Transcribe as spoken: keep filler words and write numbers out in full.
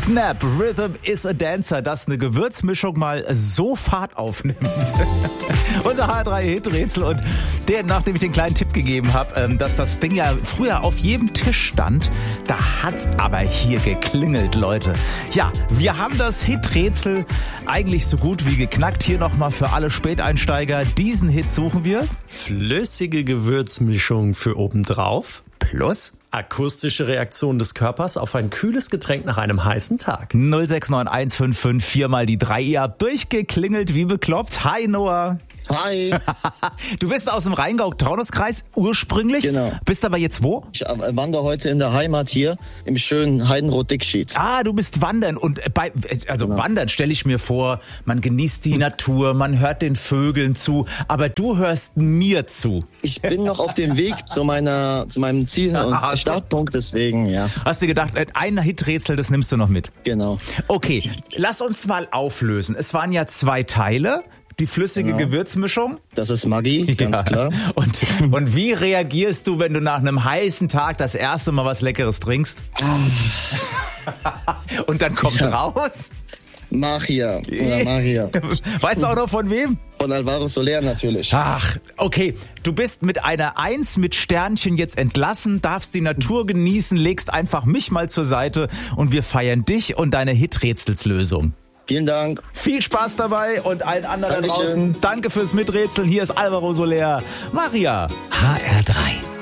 Snap, Rhythm is a Dancer, dass eine Gewürzmischung mal so Fahrt aufnimmt. Unser H R drei Hiträtsel und der, nachdem ich den kleinen Tipp gegeben habe, dass das Ding ja früher auf jedem Tisch stand, da hat's aber hier geklingelt, Leute. Ja, wir haben das Hiträtsel eigentlich so gut wie geknackt. Hier nochmal für alle Späteinsteiger. Diesen Hit suchen wir. Flüssige Gewürzmischung für obendrauf. Plus akustische Reaktion des Körpers auf ein kühles Getränk nach einem heißen Tag. null sechs neun eins fünf fünf vier mal die drei. Ihr habt durchgeklingelt wie bekloppt. Hi Noah. Hi. Du bist aus dem Rheingau-Taunus-Kreis ursprünglich. Genau. Bist aber jetzt wo? Ich wandere heute in der Heimat hier im schönen Heidenroth-Dickschied. Ah, du bist wandern. Und bei, also genau. Wandern stelle ich mir vor, man genießt die Natur, man hört den Vögeln zu, aber du hörst mir zu. Ich bin noch auf dem Weg zu meiner, zu meinem Ziel und Aha, Startpunkt, deswegen, ja. Hast du gedacht, ein Hiträtsel, das nimmst du noch mit? Genau. Okay, lass uns mal auflösen. Es waren ja zwei Teile. Die flüssige genau. Gewürzmischung. Das ist Maggi, ganz ja. klar. Und, und wie reagierst du, wenn du nach einem heißen Tag das erste Mal was Leckeres trinkst? Und dann kommt ja. raus? Magia. Oder Magia. Weißt du auch noch von wem? Von Alvaro Soler natürlich. Ach, okay. Du bist mit einer Eins mit Sternchen jetzt entlassen, darfst die Natur genießen, legst einfach mich mal zur Seite und wir feiern dich und deine Hiträtselslösung. Vielen Dank. Viel Spaß dabei und allen anderen da Dankeschön. draußen. Danke fürs Miträtseln. Hier ist Alvaro Soler. Maria. H R drei.